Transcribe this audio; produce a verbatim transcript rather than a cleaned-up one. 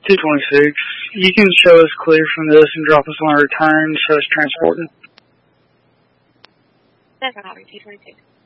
two twenty-six. You can show us clear from this and drop us on our return, show us transporting. Definitely, two twenty-six.